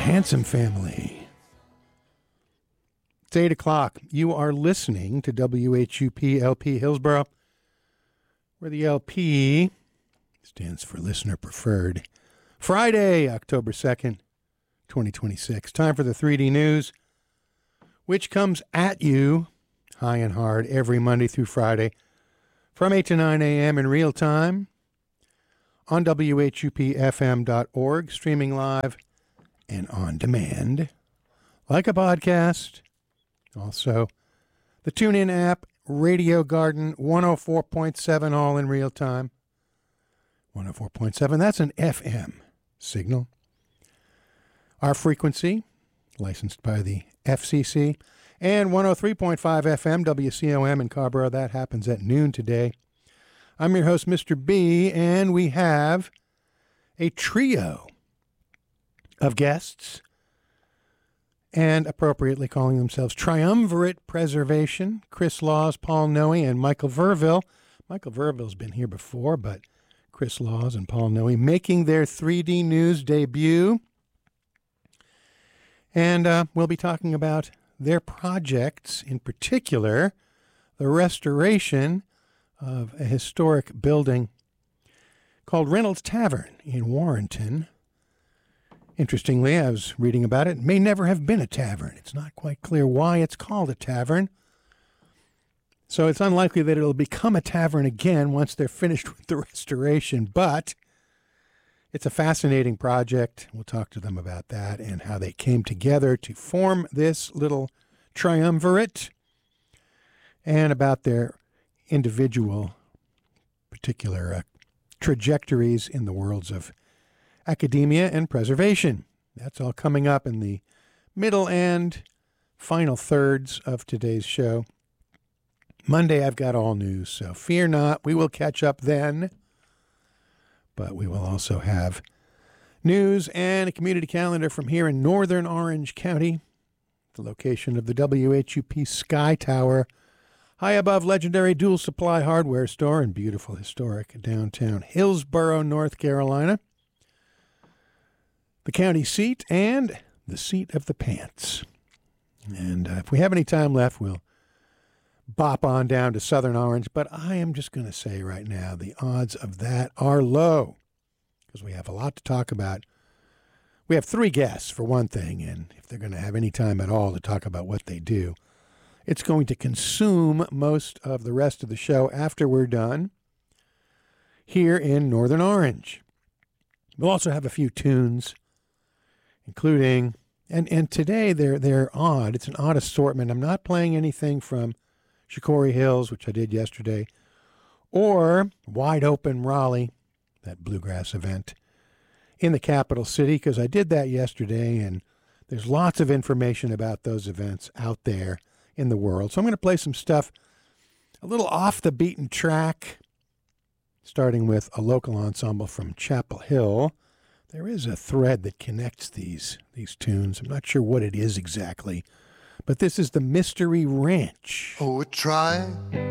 Handsome Family. It's 8 o'clock. You are listening to WHUP LP Hillsborough, where the LP stands for Listener Preferred. Friday, October 2nd, 2026. Time for the 3D News, which comes at you high and hard every Monday through Friday from 8 to 9 a.m. in real time on WHUPFM.org, streaming live and on demand, like a podcast. Also, the TuneIn app, Radio Garden, 104.7, all in real time. 104.7, that's an FM signal. Our frequency, licensed by the FCC, and 103.5 FM, WCOM in Carrboro. That happens at noon today. I'm your host, Mr. B, and we have a trio of guests, and appropriately calling themselves Triumvirate Preservation, Chris Laws, Paul Noe, and Michael Verville. Michael Verville's been here before, but Chris Laws and Paul Noe making their 3D News debut. And we'll be talking about their projects, in particular, the restoration of a historic building called Reynolds Tavern in Warrenton. Interestingly, I was reading about it. It may never have been a tavern. It's not quite clear why it's called a tavern. So it's unlikely that it'll become a tavern again once they're finished with the restoration. But it's a fascinating project. We'll talk to them about that and how they came together to form this little triumvirate, and about their individual particular trajectories in the worlds of academia and preservation. That's all coming up in the middle and final thirds of today's show. Monday, I've got all news, so fear not. We will catch up then. But we will also have news and a community calendar from here in northern Orange County, the location of the WHUP Sky Tower, high above legendary Dual Supply hardware store in beautiful historic downtown Hillsborough, North Carolina. The county seat and the seat of the pants. And if we have any time left, we'll bop on down to Southern Orange. But I am just going to say right now, the odds of that are low, because we have a lot to talk about. We have three guests, for one thing, and if they're going to have any time at all to talk about what they do, it's going to consume most of the rest of the show after we're done here in Northern Orange. We'll also have a few tunes, including, and today they're odd. It's an odd assortment. I'm not playing anything from Shikori Hills, which I did yesterday, or Wide Open Raleigh, that bluegrass event in the capital city, because I did that yesterday, and there's lots of information about those events out there in the world. So I'm going to play some stuff a little off the beaten track, starting with a local ensemble from Chapel Hill. There is a thread that connects these tunes. I'm not sure what it is exactly, but this is the Mystery Ranch. Oh, try